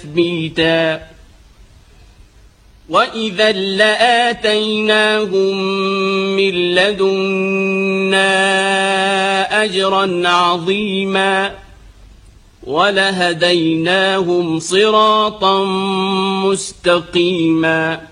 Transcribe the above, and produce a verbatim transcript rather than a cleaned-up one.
تثبيتا وإذا لآتيناهم من لدنا أجرا عظيما ولهديناهم صراطا مستقيما.